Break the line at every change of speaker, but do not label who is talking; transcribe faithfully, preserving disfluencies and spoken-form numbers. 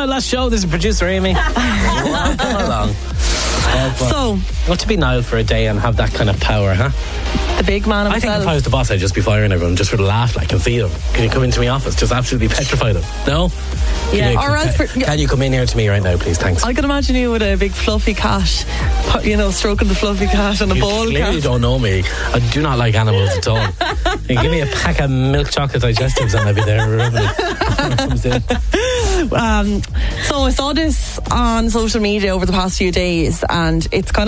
last show. This is producer Amy. Welcome along.
So,
what to be Niall for a day and have that kind of power, huh?
The big man himself.
I think if I was the boss, I'd just be firing everyone just for the laugh, like, and see them. Can you come into my office? Just absolutely petrify them. No?
Yeah,
you,
or else
can,
for, yeah.
can you come in here to me right now, please? Thanks.
I can imagine you with a big fluffy cat, you know, stroking the fluffy cat and a
you
ball cat.
You clearly don't know me. I do not like animals at all. You give me a pack of milk chocolate digestives and I'll be there.
um, so I saw this on social media over the past few days, and it's kind of